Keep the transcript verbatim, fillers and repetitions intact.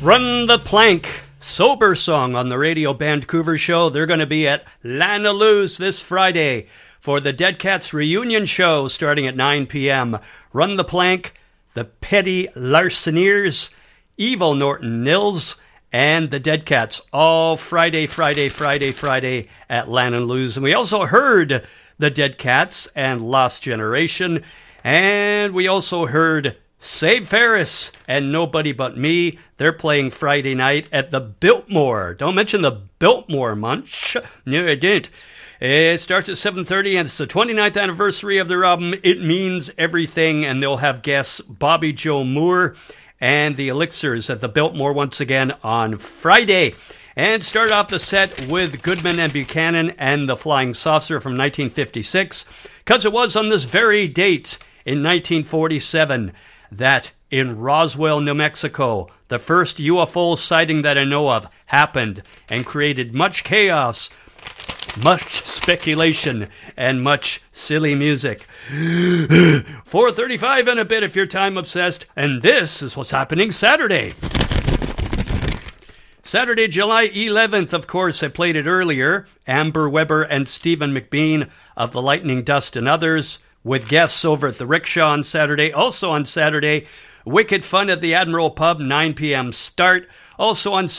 Run the Plank, sober song on the Radio Vancouver show. They're going to be at Lana Lou's this Friday for the Dead Cats reunion show starting at nine p.m. Run the Plank, the Petty Larceniers, Evo Norton Nils, and the Dead Cats all Friday, Friday, Friday, Friday at Lana Lou's. And we also heard the Dead Cats and Lost Generation, and we also heard Save Ferris and Nobody But Me. They're playing Friday night at the Biltmore. Don't mention the Biltmore Munch. No, I didn't. It starts at seven thirty, and it's the twenty-ninth anniversary of their album, It Means Everything, and they'll have guests Bobby Joe Moore and the Elixirs at the Biltmore once again on Friday. And start off the set with Goodman and Buchanan and the Flying Saucer from nineteen fifty-six, because it was on this very date in nineteen forty-seven that in Roswell, New Mexico, the first U F O sighting that I know of happened and created much chaos, much speculation, and much silly music. four thirty-five in a bit if you're time obsessed, and this is what's happening Saturday. Saturday, July eleventh, of course, I played it earlier. Amber Weber and Stephen McBean of the Lightning Dust and Others, with guests over at the Rickshaw on Saturday. Also on Saturday, Wicked Fun at the Admiral Pub, nine p.m. start. Also on Saturday,